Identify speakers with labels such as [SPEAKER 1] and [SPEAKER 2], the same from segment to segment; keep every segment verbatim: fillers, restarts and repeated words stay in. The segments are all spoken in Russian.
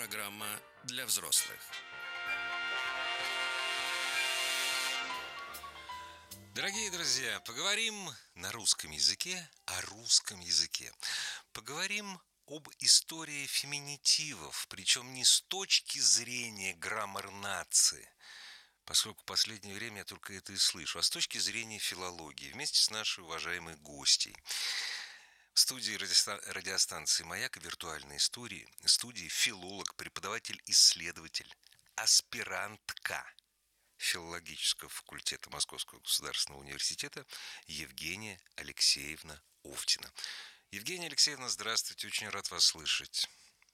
[SPEAKER 1] Программа для взрослых. Дорогие друзья, поговорим на русском языке о русском языке. Поговорим об истории феминитивов, причем не с точки зрения граммар нации, поскольку в последнее время я только это и слышу, а с точки зрения филологии, вместе с нашей уважаемой гостьей. В студии радиостанции «Маяк» и виртуальной истории, студии филолог, преподаватель, исследователь, аспирантка филологического факультета Московского государственного университета Евгения Алексеевна Овтина. Евгения Алексеевна, здравствуйте, очень рад вас слышать.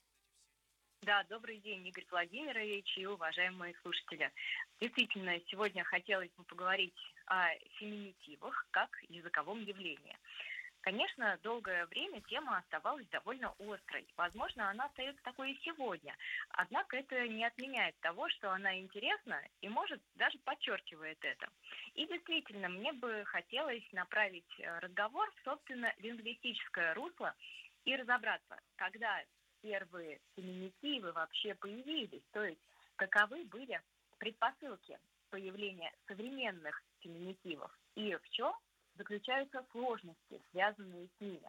[SPEAKER 2] Да, добрый день, Игорь Владимирович и уважаемые слушатели. Действительно, сегодня хотелось бы поговорить о феминитивах как языковом явлении. Конечно, долгое время тема оставалась довольно острой. Возможно, она остается такой и сегодня. Однако это не отменяет того, что она интересна и, может, даже подчеркивает это. И действительно, мне бы хотелось направить разговор в, собственно, лингвистическое русло и разобраться, когда первые феминитивы вообще появились, то есть каковы были предпосылки появления современных феминитивов и в чем заключаются сложности, связанные с ними.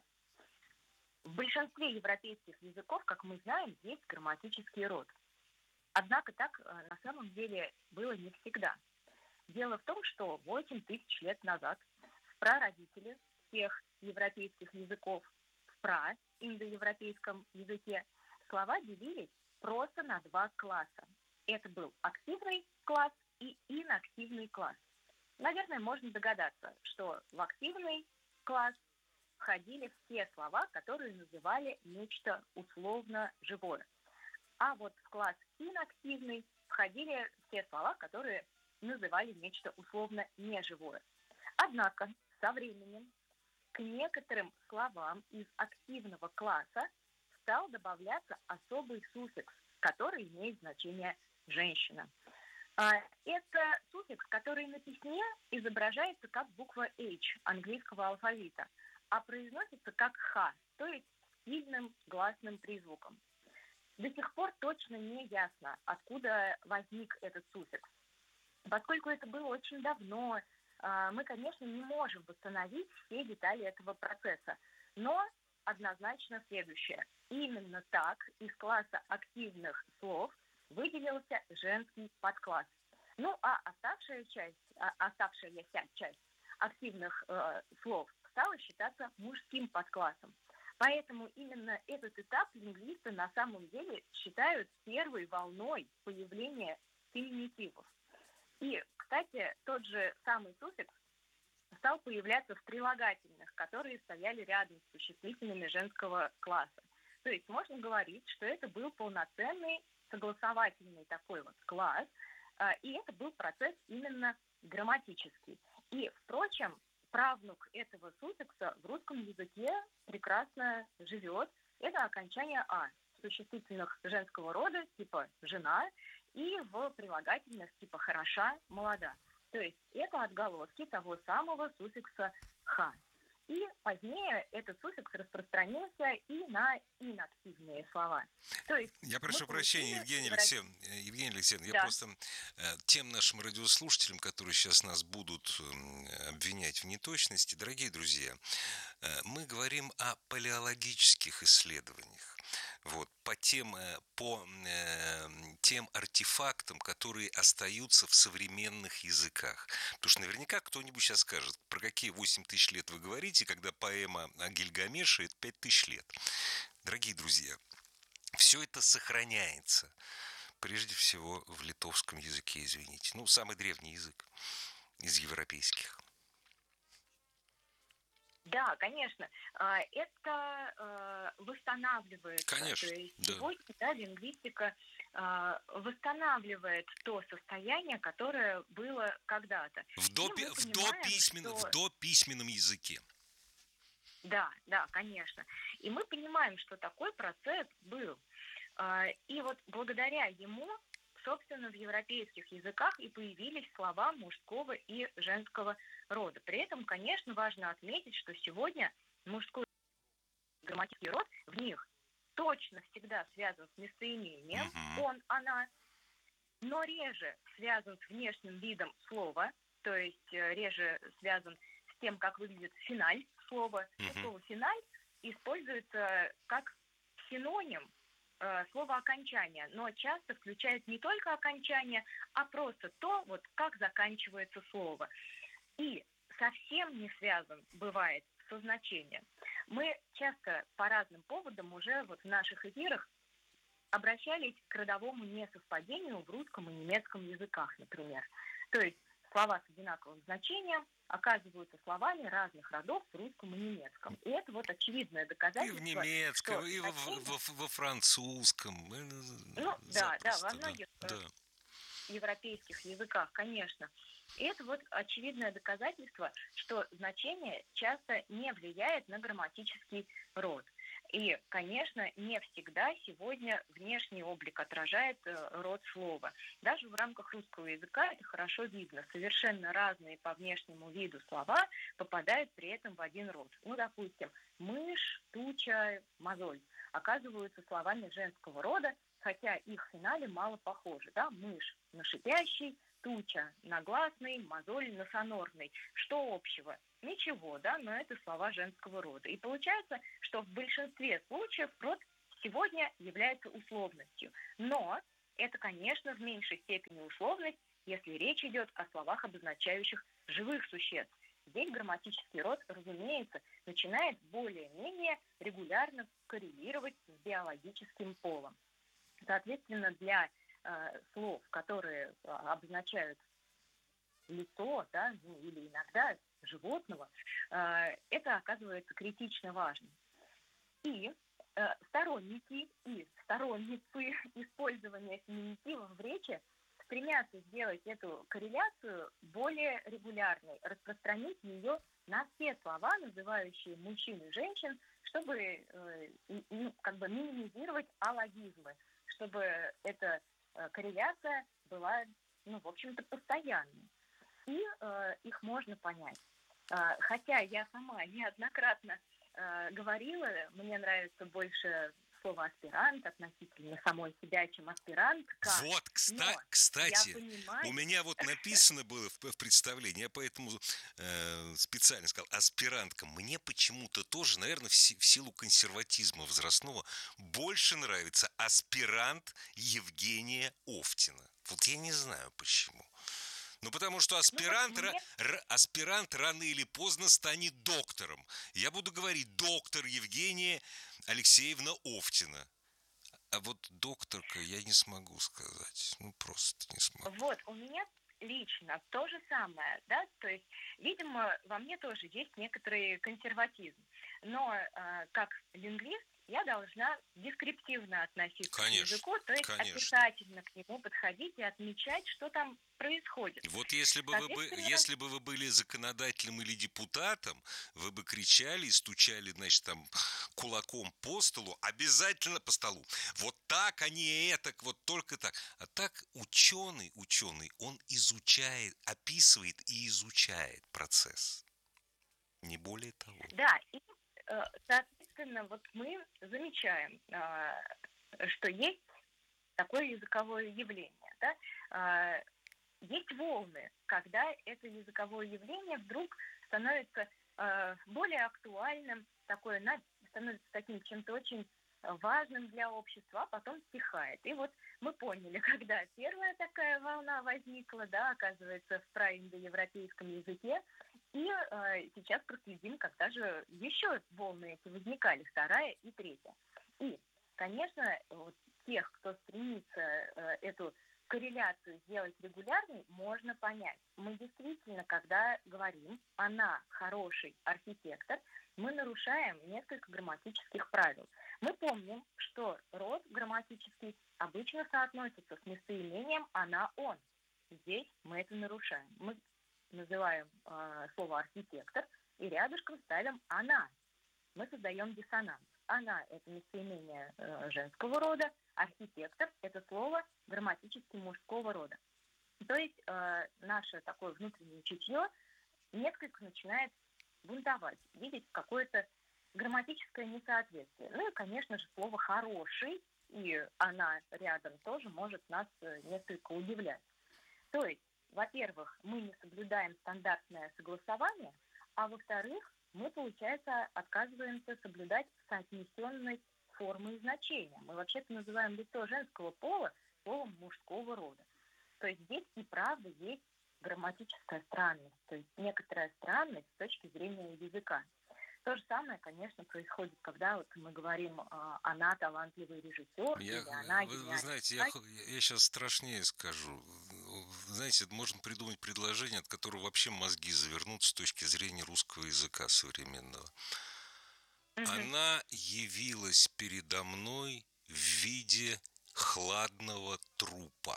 [SPEAKER 2] В большинстве европейских языков, как мы знаем, есть грамматический род. Однако так на самом деле было не всегда. Дело в том, что восемь тысяч лет назад прародители всех европейских языков в праиндоевропейском языке слова делились просто на два класса. Это был активный класс и инактивный класс. Наверное, можно догадаться, что в активный класс входили все слова, которые называли нечто условно живое. А вот в класс инактивный входили все слова, которые называли нечто условно неживое. Однако со временем к некоторым словам из активного класса стал добавляться особый суффикс, который имеет значение «женщина». Это суффикс, который на письме изображается как буква H английского алфавита, а произносится как Х, то есть сильным гласным призвуком. До сих пор точно не ясно, откуда возник этот суффикс. Поскольку это было очень давно, мы, конечно, не можем восстановить все детали этого процесса, но однозначно следующее. Именно так из класса активных слов выделился женский подкласс. Ну, а оставшая часть, оставшаяся часть активных э, слов стала считаться мужским подклассом. Поэтому именно этот этап лингвисты на самом деле считают первой волной появления феминитивов. И, кстати, тот же самый суффикс стал появляться в прилагательных, которые стояли рядом с существительными женского класса. То есть можно говорить, что это был полноценный согласовательный такой вот класс, и это был процесс именно грамматический. И, впрочем, правнук этого суффикса в русском языке прекрасно живет. Это окончание «а» в существительных женского рода, типа «жена», и в прилагательных типа «хороша», «молода». То есть это отголоски того самого суффикса «ха». И позднее этот суффикс распространился и на инактивные слова.
[SPEAKER 1] То есть я прошу прощения, Евгения Алексеевна, Евгения Алексеевна,
[SPEAKER 2] да.
[SPEAKER 1] я просто э, тем нашим радиослушателям, которые сейчас нас будут э, обвинять в неточности, дорогие друзья, э, мы говорим о палеологических исследованиях. Вот, по тем, по э, тем артефактам, которые остаются в современных языках. Потому что наверняка кто-нибудь сейчас скажет, про какие восемь тысяч лет вы говорите, когда поэма о Гильгамеше – это пять тысяч лет. Дорогие друзья, все это сохраняется, прежде всего, в литовском языке, извините. Ну, самый древний язык из европейских.
[SPEAKER 2] Да, конечно. Это восстанавливает.
[SPEAKER 1] Конечно,
[SPEAKER 2] то есть
[SPEAKER 1] да.
[SPEAKER 2] Сегодня да, лингвистика восстанавливает то состояние, которое было когда-то.
[SPEAKER 1] В, допи- в,
[SPEAKER 2] понимаем,
[SPEAKER 1] дописьмен...
[SPEAKER 2] что...
[SPEAKER 1] в дописьменном языке.
[SPEAKER 2] Да, да, конечно. И мы понимаем, что такой процесс был. И вот благодаря ему, собственно, в европейских языках и появились слова мужского и женского рода. При этом, конечно, важно отметить, что сегодня мужской грамматический род в них точно всегда связан с местоимением
[SPEAKER 1] Мгм.
[SPEAKER 2] он, она, но реже связан с внешним видом слова, то есть э, реже связан с тем, как выглядит финаль слова. И
[SPEAKER 1] Мгм.
[SPEAKER 2] слово «финаль» используется как синоним э, слова «окончание», но часто включает не только окончание, а просто то, вот как заканчивается слово. И совсем не связан бывает со значением. Мы часто по разным поводам уже вот в наших эфирах обращались к родовому несовпадению в русском и немецком языках, например. То есть слова с одинаковым значением оказываются словами разных родов в русском и немецком. И это вот очевидное
[SPEAKER 1] И в
[SPEAKER 2] доказательство,
[SPEAKER 1] немецком,
[SPEAKER 2] что
[SPEAKER 1] и во,
[SPEAKER 2] значение,
[SPEAKER 1] во, во французском. э,
[SPEAKER 2] ну да, да, во
[SPEAKER 1] Запросто, да.
[SPEAKER 2] многих э,
[SPEAKER 1] Да.
[SPEAKER 2] европейских языках, конечно. И это вот очевидное доказательство, что значение часто не влияет на грамматический род. И, конечно, не всегда сегодня внешний облик отражает э, род слова. Даже в рамках русского языка это хорошо видно. Совершенно разные по внешнему виду слова попадают при этом в один род. Ну, допустим, мышь, туча, мозоль оказываются словами женского рода, хотя их в финале мало похожи. Да? Мышь на шипящий, туча на гласный, мозоль на сонорный. Что общего? Ничего, да, но это слова женского рода. И получается, что в большинстве случаев род сегодня является условностью. Но это, конечно, в меньшей степени условность, если речь идет о словах, обозначающих живых существ. Здесь грамматический род, разумеется, начинает более-менее регулярно коррелировать с биологическим полом. Соответственно, для э, слов, которые э, обозначают лицо, да, ну, или иногда животного, э, это оказывается критично важным. И э, сторонники и сторонницы использования феминитивов в речи стремятся сделать эту корреляцию более регулярной, распространить ее на все слова, называющие мужчин и женщин, чтобы э, и, и, как бы минимизировать алогизмы, чтобы эта э, корреляция была, ну, в общем-то, постоянной. И э, их можно понять. Э, хотя я сама неоднократно э, говорила, мне нравится больше слово аспирант относительно самой себя, чем аспирантка,
[SPEAKER 1] Вот,
[SPEAKER 2] но
[SPEAKER 1] кста-
[SPEAKER 2] я
[SPEAKER 1] кстати, у
[SPEAKER 2] понимаю,
[SPEAKER 1] меня вот написано было в, в представлении, я поэтому э, специально сказал аспирантка. Мне почему-то тоже, наверное, в, си- в силу консерватизма возрастного больше нравится аспирант Евгения Овтина. Вот я не знаю почему. Ну, потому что
[SPEAKER 2] ну вот
[SPEAKER 1] аспирант, ра-
[SPEAKER 2] мне,
[SPEAKER 1] р- аспирант рано или поздно станет доктором. Я буду говорить доктор Евгения Алексеевна Овтина. А вот докторка я не смогу сказать. Ну, просто не смогу.
[SPEAKER 2] вот у меня лично то же самое, да, то есть, видимо, во мне тоже есть некоторый консерватизм, но э, как лингвист я должна дескриптивно относиться к
[SPEAKER 1] Конечно,
[SPEAKER 2] языку, то есть
[SPEAKER 1] конечно.
[SPEAKER 2] описательно к нему подходить и отмечать, что там происходит.
[SPEAKER 1] Вот если бы вы, бы,
[SPEAKER 2] Соответственно,
[SPEAKER 1] если бы вы были законодателем или депутатом, вы бы кричали и стучали, значит, там, кулаком по столу, обязательно по столу. Вот так, а не это, вот только так. А так ученый, ученый, он изучает, описывает и изучает процесс. Не более того.
[SPEAKER 2] да, и, э, соответственно, вот мы замечаем, э, что есть такое языковое явление, да, э, есть волны, когда это языковое явление вдруг становится э, более актуальным, такое на, становится таким чем-то очень важным для общества, а потом стихает. И вот мы поняли, когда первая такая волна возникла, да, оказывается, в праиндоевропейском языке, и э, сейчас проследим, когда же еще волны эти возникали, вторая и третья. И, конечно, вот тех, кто стремится э, эту корреляцию сделать регулярной, можно понять. Мы действительно, когда говорим «она хороший архитектор», мы нарушаем несколько грамматических правил. Мы помним, что род грамматический обычно соотносится с местоимением «она-он». Здесь мы это нарушаем. Мы называем э, слово «архитектор» и рядышком ставим «она». Мы создаем диссонанс. «Она» — это местоимение э, женского рода, архитектор – это слово грамматически мужского рода. То есть э, наше такое внутреннее чутье несколько начинает бунтовать, видеть какое-то грамматическое несоответствие. Ну и, конечно же, слово «хороший», и она рядом тоже может нас несколько удивлять. То есть, во-первых, мы не соблюдаем стандартное согласование, а во-вторых, мы, получается, отказываемся соблюдать соотнесенность формы и значения. Мы вообще-то называем лицо женского пола словом мужского рода. То есть здесь и правда есть грамматическая странность, то есть некоторая странность с точки зрения языка. То же самое, конечно, происходит, когда вот мы говорим «она талантливый режиссер»
[SPEAKER 1] я,
[SPEAKER 2] или «она
[SPEAKER 1] вы,
[SPEAKER 2] гениальный».
[SPEAKER 1] Вы знаете, я, я сейчас страшнее скажу. Знаете, можно придумать предложение, от которого вообще мозги завернут с точки зрения русского языка современного. Угу. Она явилась передо мной в виде хладного трупа.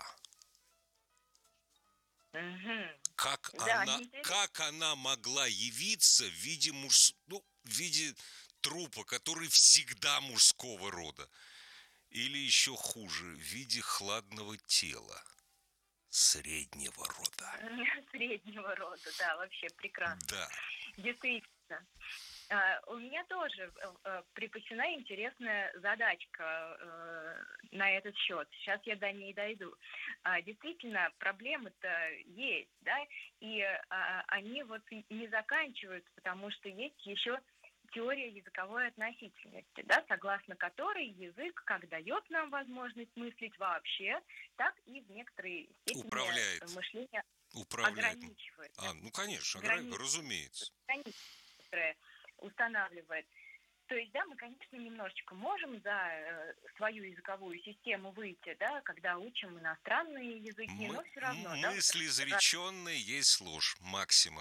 [SPEAKER 2] Угу.
[SPEAKER 1] Как, да, она, как она могла явиться в виде муж... ну, в виде трупа, который всегда мужского рода? Или еще хуже, в виде хладного тела среднего рода?
[SPEAKER 2] Среднего рода, да, вообще прекрасно.
[SPEAKER 1] Да.
[SPEAKER 2] Действительно. У меня тоже припасена интересная задачка на этот счет. Сейчас я до ней дойду. Действительно, проблемы-то есть, да, и они вот не заканчиваются, потому что есть еще теория языковой относительности, да, согласно которой язык как дает нам возможность мыслить вообще, так и в некоторой степени
[SPEAKER 1] управляет.
[SPEAKER 2] Мышление
[SPEAKER 1] Управляет.
[SPEAKER 2] ограничивает.
[SPEAKER 1] А, ну, конечно,
[SPEAKER 2] Границы,
[SPEAKER 1] разумеется.
[SPEAKER 2] Границы устанавливает. То есть, да, мы, конечно, немножечко можем за э, свою языковую систему выйти, да, когда учим иностранные языки, мы, но все равно...
[SPEAKER 1] Мысли
[SPEAKER 2] да,
[SPEAKER 1] изреченные есть ложь, максима.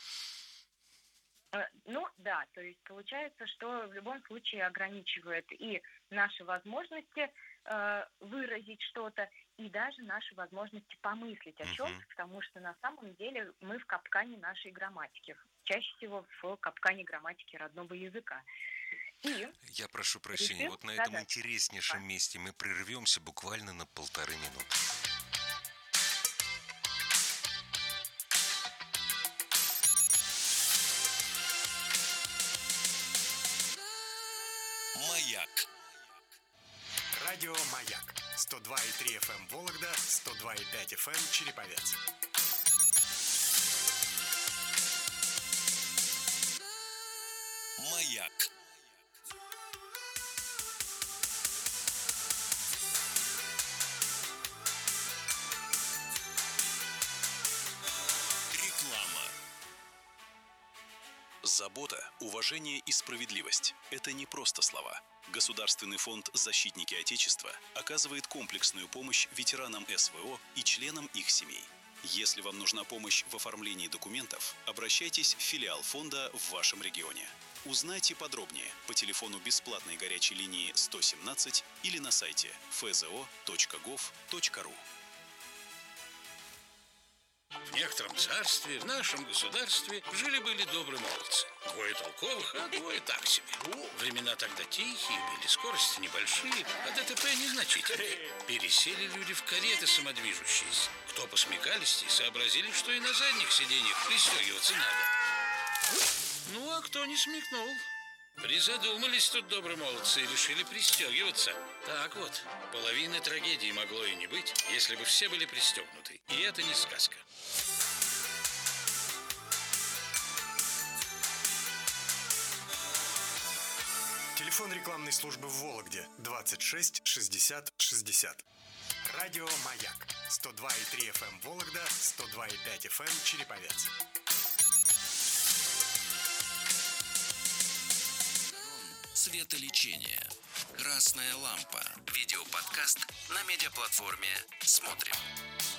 [SPEAKER 2] Э, ну, да, то есть получается, что в любом случае ограничивает и наши возможности э, выразить что-то, и даже наши возможности помыслить о чем-то, uh-huh. потому что на самом деле мы в капкане нашей грамматики, чаще всего в капкане грамматики родного языка. И
[SPEAKER 1] я прошу прощения, вот на этом интереснейшем а. месте мы прервемся буквально на полторы минуты.
[SPEAKER 3] Маяк. Радио Маяк. сто два и три эф эм Вологда, сто два и пять эф эм Череповец. Маяк. Реклама. Забота, уважение и справедливость – это не просто слова. Государственный фонд «Защитники Отечества» оказывает комплексную помощь ветеранам эс вэ о и членам их семей. Если вам нужна помощь в оформлении документов, обращайтесь в филиал фонда в вашем регионе. Узнайте подробнее по телефону бесплатной горячей линии сто семнадцать или на сайте эф зэ о точка гов точка ру.
[SPEAKER 4] В некотором царстве, в нашем государстве, жили-были добрые молодцы. Двое толковых, а двое так себе. Времена тогда тихие были, скорости небольшие, а дэ тэ пэ незначительные. Пересели люди в кареты самодвижущиеся. Кто посмекалистей, сообразили, что и на задних сиденьях пристегиваться надо. Ну, а кто не смекнул? Призадумались тут добрые молодцы и решили пристегиваться. Так вот, половины трагедии могло и не быть, если бы все были пристегнуты. И это не сказка.
[SPEAKER 3] Телефон рекламной службы в Вологде двадцать шесть шестьдесят шестьдесят. Радио Маяк. сто два и три эф эм Вологда, сто два и пять эф эм Череповец.
[SPEAKER 5] Светолечение. Красная лампа. Видеоподкаст на медиаплатформе «Смотрим».